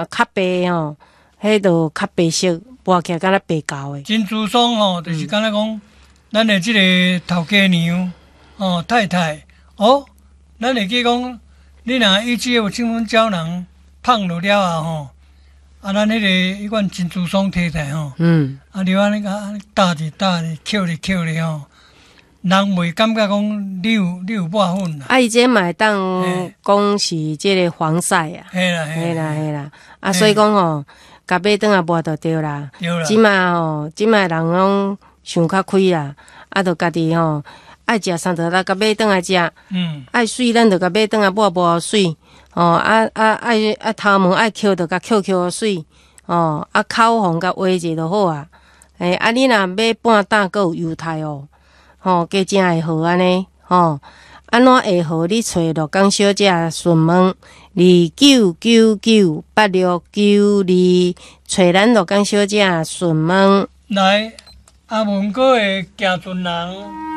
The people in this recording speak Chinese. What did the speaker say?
较白吼，迄就较白色，剥起来敢若白胶的。 真珠松吼，就是敢若讲，咱的即个头家娘太太咱会记讲，你若以前有青春胶囊放落了后咱迄个迄款珍珠松摕起来就安尼个搭一搭一，扣咧扣咧人袂感觉讲你有抹粉啦。 伊这嘛会当讲是即个防晒啊。 嘿啦。 所以讲甲买转来抹就对啦。即卖人拢想较开啦，就家己爱食啥就甲买转来食。爱水咱就甲买转来抹水。爱头毛爱扣就甲扣水。口红甲画者就好啊。你若买半担阁有油菜加正会好安尼安怎会好？你找罗江小姐询问29998692，找咱罗江小姐询问。 来，阿文哥的行船人。